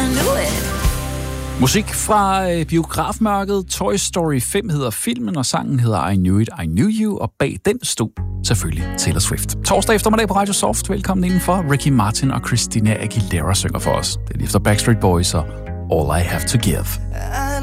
knew it. Musik fra biografmørket. Toy Story 5 hedder filmen, og sangen hedder I Knew It, I Knew You, og bag den stod selvfølgelig Taylor Swift. Torsdag eftermiddag på Radio Soft. Velkommen indenfor. Ricky Martin og Christina Aguilera synger for os. Det er lige efter Backstreet Boys og All I Have to Give.